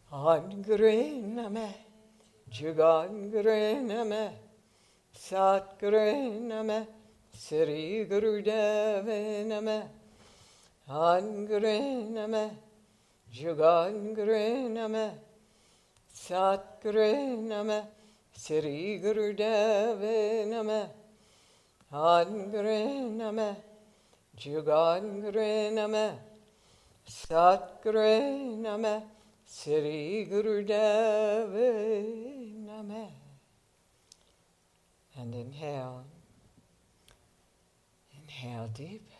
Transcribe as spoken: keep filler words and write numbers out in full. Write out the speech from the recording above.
Angre Name, Jugangre Name, Satguru Name, Sri Gurudev Name, Angre Name, Jugangre Name, Satguru Name, Sri Gurudev Name, Angre Name, Jugangre Name, Satguru Name, Sri Gurudev Name. And inhale. Inhale deep.